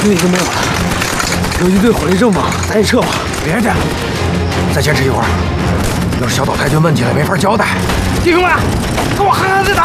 军已经没有了，游击队火力正猛，咱也撤吧。 别介，再坚持一会儿。要是小岛太君问起来，没法交代。 弟兄们，跟我狠狠地打！